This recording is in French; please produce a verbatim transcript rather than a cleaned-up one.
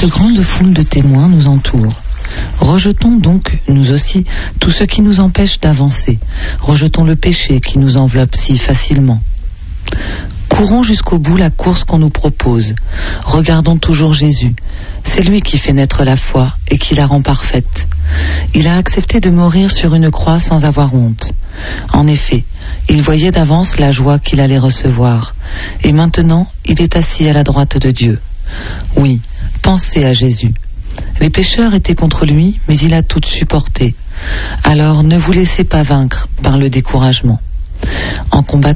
Cette grande foule de témoins nous entoure. Rejetons donc, nous aussi, tout ce qui nous empêche d'avancer. Rejetons le péché qui nous enveloppe si facilement. Courons jusqu'au bout la course qu'on nous propose. Regardons toujours Jésus. C'est lui qui fait naître la foi et qui la rend parfaite. Il a accepté de mourir sur une croix sans avoir honte. En effet, il voyait d'avance la joie qu'il allait recevoir. Et maintenant, il est assis à la droite de Dieu. Oui, pensez à Jésus. Les pécheurs étaient contre lui, mais il a tout supporté. Alors ne vous laissez pas vaincre par le découragement. En combattant